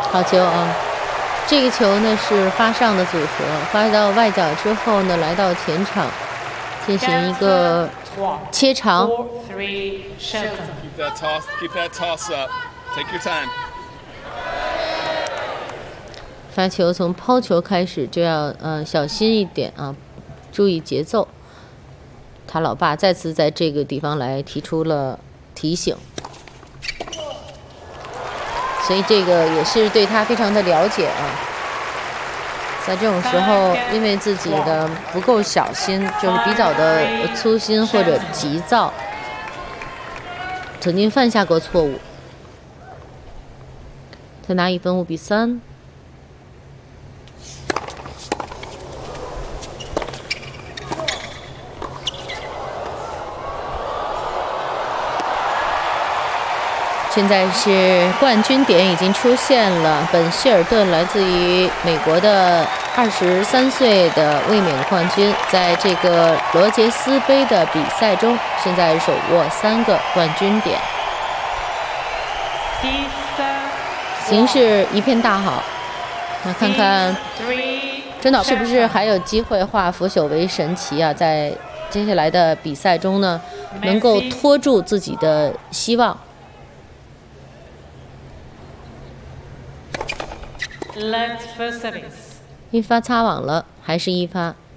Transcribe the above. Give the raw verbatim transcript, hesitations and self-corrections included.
好球啊！这个球呢是发上的组合，发到外角之后呢，来到前场进行一个切长。 Keep that toss, keep that toss up. Take your time. 发球从抛球开始就要呃小心一点啊，注意节奏。他老爸再次在这个地方来提出了提醒。所以这个也是对他非常的了解啊，在这种时候，因为自己的不够小心，就是比较的粗心或者急躁，曾经犯下过错误。再拿一分，五比三。现在是冠军点已经出现了，本希尔顿来自于美国的二十三岁的卫冕冠军，在这个罗杰斯杯的比赛中，现在手握三个冠军点，形势一片大好。那看看真的是不是还有机会化腐朽为神奇啊？在接下来的比赛中呢，能够拖住自己的希望。一发擦网了，还是一发。